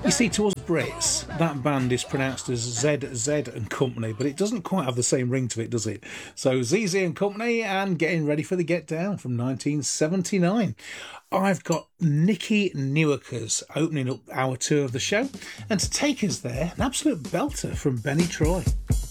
You see, to us Brits, that band is pronounced as ZZ and Company, but it doesn't quite have the same ring to it, does it? So ZZ and Company and Getting Ready for the Get Down from 1979. I've got Nicky Newakers opening up hour 2 of the show, and to take us there, an absolute belter from Benny Troy.